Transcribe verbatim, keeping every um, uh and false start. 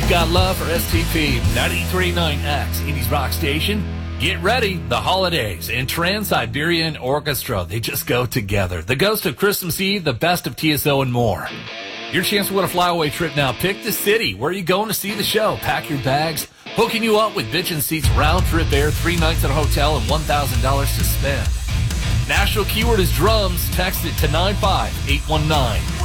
Got love for S T P ninety-three point nine X, Indies Rock Station. Get ready, the holidays and Trans-Siberian Orchestra, they just go together. The Ghost of Christmas Eve, the best of T S O, and more. Your chance to win a flyaway trip now. Pick the city. Where are you going to see the show? Pack your bags. Hooking you up with Bitchin' Seats round trip air, three nights at a hotel, and one thousand dollars to spend. National keyword is drums. Text it to nine five eight one nine.